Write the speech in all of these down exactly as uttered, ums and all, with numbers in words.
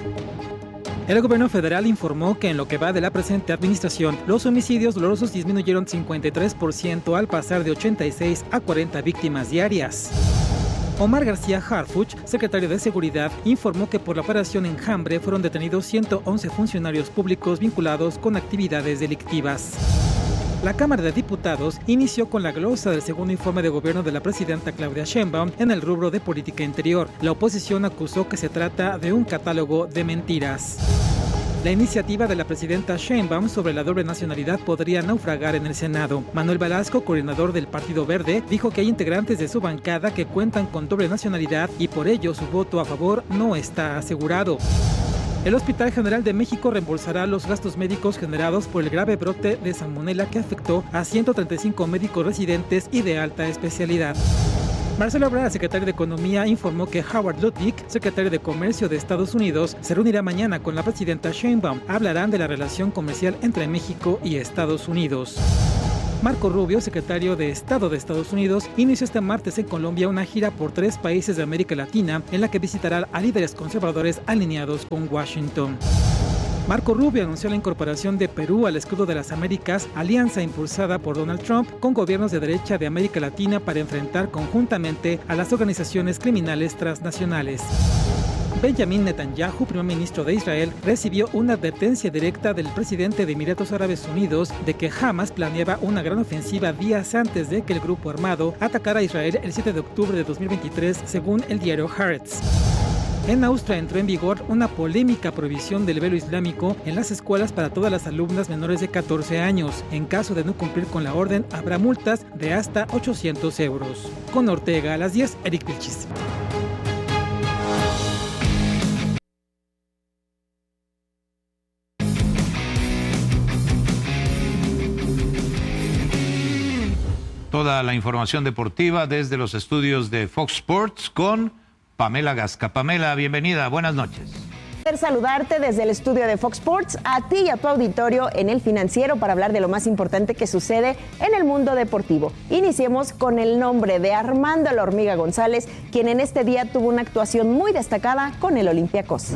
El gobierno federal informó que en lo que va de la presente administración, los homicidios dolososos disminuyeron cincuenta y tres por ciento al pasar de ochenta y seis a cuarenta víctimas diarias. Omar García Harfuch, secretario de Seguridad, informó que por la operación Enjambre fueron detenidos ciento once funcionarios públicos vinculados con actividades delictivas. La Cámara de Diputados inició con la glosa del segundo informe de gobierno de la presidenta Claudia Sheinbaum en el rubro de política interior. La oposición acusó que se trata de un catálogo de mentiras. La iniciativa de la presidenta Sheinbaum sobre la doble nacionalidad podría naufragar en el Senado. Manuel Velasco, coordinador del Partido Verde, dijo que hay integrantes de su bancada que cuentan con doble nacionalidad y por ello su voto a favor no está asegurado. El Hospital General de México reembolsará los gastos médicos generados por el grave brote de salmonela que afectó a ciento treinta y cinco médicos residentes y de alta especialidad. Marcelo Ebrard, secretario de Economía, informó que Howard Lutnick, secretario de Comercio de Estados Unidos, se reunirá mañana con la presidenta Sheinbaum. Hablarán de la relación comercial entre México y Estados Unidos. Marco Rubio, secretario de Estado de Estados Unidos, inició este martes en Colombia una gira por tres países de América Latina en la que visitará a líderes conservadores alineados con Washington. Marco Rubio anunció la incorporación de Perú al escudo de las Américas, alianza impulsada por Donald Trump con gobiernos de derecha de América Latina para enfrentar conjuntamente a las organizaciones criminales transnacionales. Benjamin Netanyahu, primer ministro de Israel, recibió una advertencia directa del presidente de Emiratos Árabes Unidos de que Hamas planeaba una gran ofensiva días antes de que el grupo armado atacara a Israel el siete de octubre de dos mil veintitrés, según el diario Haaretz. En Austria entró en vigor una polémica prohibición del velo islámico en las escuelas para todas las alumnas menores de catorce años. En caso de no cumplir con la orden, habrá multas de hasta ochocientos euros. Con Ortega a las diez, Eric Vilchis. Toda la información deportiva desde los estudios de Fox Sports con Pamela Gasca. Pamela, bienvenida, buenas noches. Saludarte desde el estudio de Fox Sports, a ti y a tu auditorio en El Financiero para hablar de lo más importante que sucede en el mundo deportivo. Iniciemos con el nombre de Armando La Hormiga González, quien en este día tuvo una actuación muy destacada con el Olympiacos.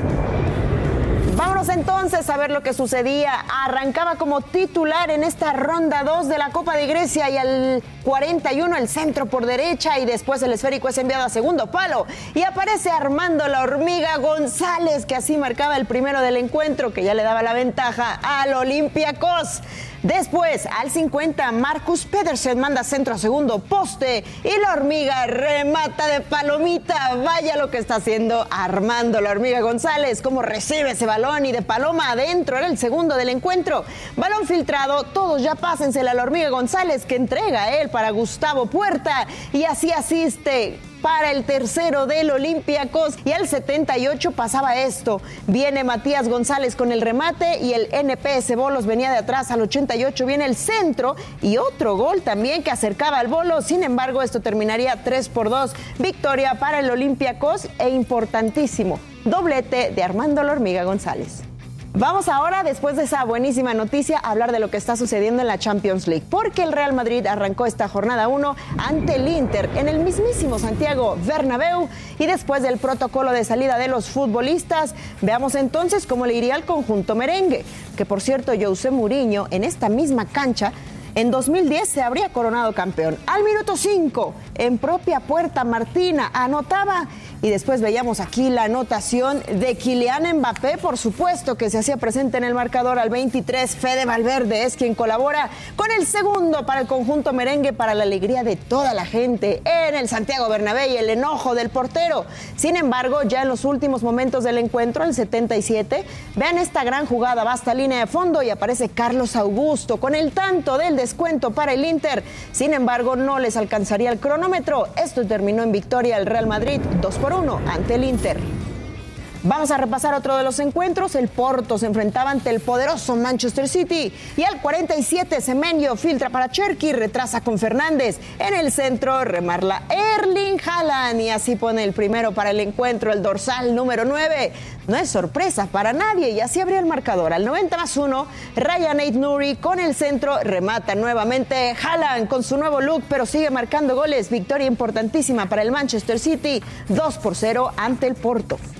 Vámonos entonces a ver lo que sucedía. Arrancaba como titular en esta ronda dos de la Copa de Grecia y al cuarenta y uno el centro por derecha y después el esférico es enviado a segundo palo y aparece Armando La Hormiga González, que así marcaba el primero del encuentro, que ya le daba la ventaja al Olympiacos. Después, al cincuenta, Marcus Pedersen manda centro a segundo poste y La Hormiga remata de palomita. Vaya lo que está haciendo Armando La Hormiga González, cómo recibe ese balón y de paloma adentro, era el segundo del encuentro. Balón filtrado, todos ya pásensela a La Hormiga González, que entrega a él para Gustavo Puerta y así asiste para el tercero del Olympiacos y al setenta y ocho pasaba esto. Viene Matías González con el remate y el N P S Bolos venía de atrás. Al ochenta y ocho viene el centro y otro gol también que acercaba al Bolo. Sin embargo, esto terminaría tres por dos. Victoria para el Olympiacos e importantísimo doblete de Armando La Hormiga González. Vamos ahora, después de esa buenísima noticia, a hablar de lo que está sucediendo en la Champions League, porque el Real Madrid arrancó esta jornada uno ante el Inter en el mismísimo Santiago Bernabéu y después del protocolo de salida de los futbolistas, veamos entonces cómo le iría al conjunto merengue, que por cierto, José Mourinho en esta misma cancha en dos mil diez se habría coronado campeón. Al minuto cinco, en propia puerta, Martina anotaba y después veíamos aquí la anotación de Kylian Mbappé, por supuesto, que se hacía presente en el marcador al veintitrés. Fede Valverde es quien colabora con el segundo para el conjunto merengue, para la alegría de toda la gente en el Santiago Bernabéu y el enojo del portero. Sin embargo, ya en los últimos momentos del encuentro, al setenta y siete, vean esta gran jugada, basta línea de fondo y aparece Carlos Augusto con el tanto del descuento para el Inter. Sin embargo, no les alcanzaría el cronómetro. Esto terminó en victoria del Real Madrid, dos por uno ante el Inter. Vamos a repasar otro de los encuentros. El Porto se enfrentaba ante el poderoso Manchester City y al cuarenta y siete Semenyo filtra para Cherki, retrasa con Fernández. En el centro remarla Erling Haaland y así pone el primero para el encuentro, el dorsal número nueve. No es sorpresa para nadie y así abrió el marcador. Al noventa más uno, Ryan Aït-Nouri con el centro remata nuevamente Haaland con su nuevo look, pero sigue marcando goles. Victoria importantísima para el Manchester City, dos por cero ante el Porto.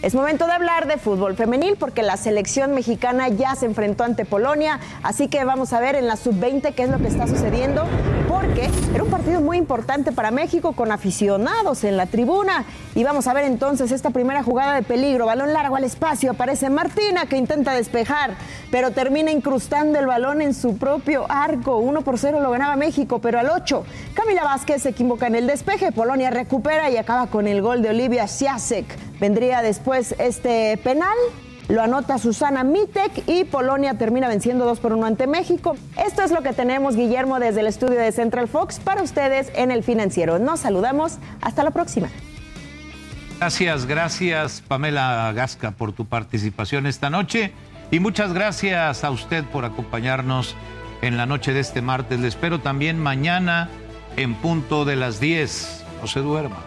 Es momento de hablar de fútbol femenil porque la selección mexicana ya se enfrentó ante Polonia, así que vamos a ver en la sub veinte qué es lo que está sucediendo, porque era un partido muy importante para México con aficionados en la tribuna. Y vamos a ver entonces esta primera jugada de peligro, balón largo al espacio, aparece Martina que intenta despejar, pero termina incrustando el balón en su propio arco. uno por cero lo ganaba México, pero al ocho, Camila Vázquez se equivoca en el despeje, Polonia recupera y acaba con el gol de Olivia Siasek. Vendría después este penal, lo anota Susana Mitek y Polonia termina venciendo dos por uno ante México. Esto es lo que tenemos, Guillermo, desde el estudio de Central Fox para ustedes en El Financiero. Nos saludamos, hasta la próxima. Gracias, gracias Pamela Gasca por tu participación esta noche y muchas gracias a usted por acompañarnos en la noche de este martes. Le espero también mañana en punto de las diez. No se duerma.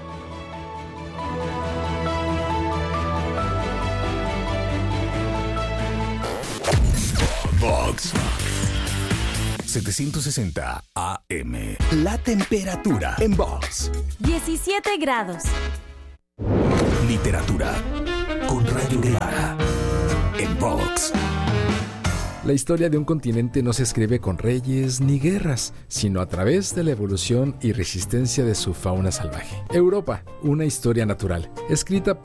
Vox setecientos sesenta A M. La temperatura en Vox. diecisiete grados. Literatura con Rayo Guevara en Vox. La historia de un continente no se escribe con reyes ni guerras, sino a través de la evolución y resistencia de su fauna salvaje. Europa, una historia natural, escrita por